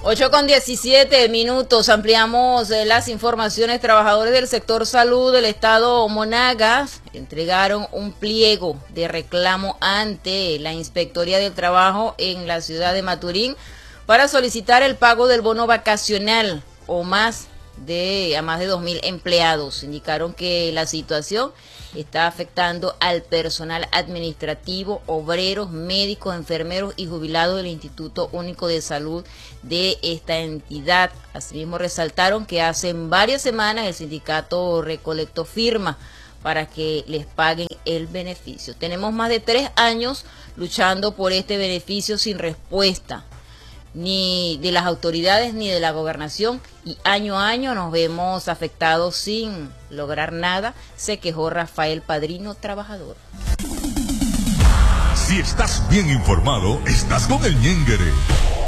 8:17. Ampliamos las informaciones. Trabajadores del sector salud del estado Monagas entregaron un pliego de reclamo ante la Inspectoría del Trabajo en la ciudad de Maturín para solicitar el pago del bono vacacional a más de 2.000 empleados. Indicaron que la situación está afectando al personal administrativo, obreros, médicos, enfermeros y jubilados del Instituto Único de Salud de esta entidad. Asimismo, resaltaron que hace varias semanas el sindicato recolectó firmas para que les paguen el beneficio. Tenemos más de 3 años luchando por este beneficio sin respuesta ni de las autoridades ni de la gobernación, y año a año nos vemos afectados sin lograr nada, se quejó Rafael Padrino, trabajador. Si estás bien informado, estás con el Ñenguere.